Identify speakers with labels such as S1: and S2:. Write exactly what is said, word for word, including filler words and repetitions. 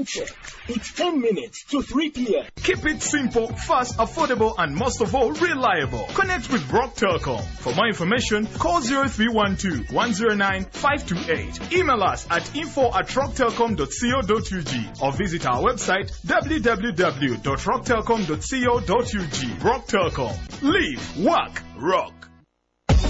S1: Time check. It's ten minutes to three p.m.
S2: Keep it simple, fast, affordable, and most of all, reliable. Connect with Rock Telecom. For more information, call zero three one two, one zero nine, five two eight. Email us at info at rock telecom dot co dot u g or visit our website w w w dot rock telecom dot co dot u g. Rock Telecom. Live, work, rock.